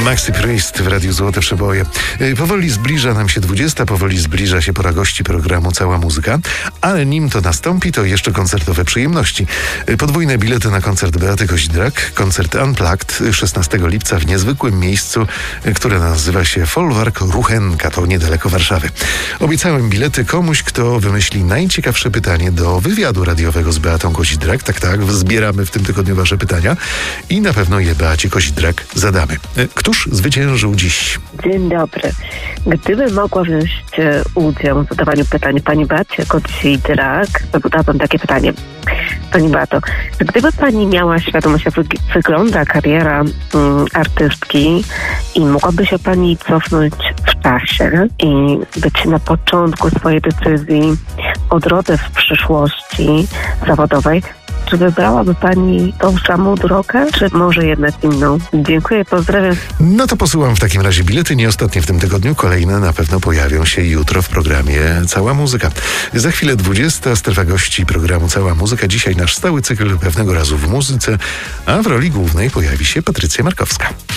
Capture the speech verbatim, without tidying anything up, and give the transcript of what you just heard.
Maxi Priest w Radiu Złote Przeboje. Powoli zbliża nam się dwudziesta, powoli zbliża się pora gości programu Cała Muzyka, ale nim to nastąpi, to jeszcze koncertowe przyjemności. Podwójne bilety na koncert Beaty Koźdrak, koncert Unplugged szesnastego lipca w niezwykłym miejscu, które nazywa się Folwark Ruchenka, to niedaleko Warszawy. Obiecałem bilety komuś, kto wymyśli najciekawsze pytanie do wywiadu radiowego z Beatą Koźdrak. Tak, tak, zbieramy w tym tygodniu wasze pytania i na pewno je Beacie Koźdrak zadamy. Któż zwyciężył dziś? Dzień dobry. Gdyby mogła wziąć udział w zadawaniu pytań pani Beacie Koźdrak, to zadałabym takie pytanie. Pani Beato, gdyby pani miała świadomość, jak wygląda kariera um, artystki i mogłaby się pani cofnąć w czasie i być na początku swojej decyzji o drodze w przyszłości zawodowej, czy wybrałaby pani tą samą drogę, czy może jednak inną? Dziękuję, pozdrawiam. No to posyłam w takim razie bilety, nie ostatnie w tym tygodniu. Kolejne na pewno pojawią się jutro w programie Cała Muzyka. Za chwilę dwudziesta, strefa gości programu Cała Muzyka. Dzisiaj nasz stały cykl Pewnego razu w muzyce, a w roli głównej pojawi się Patrycja Markowska.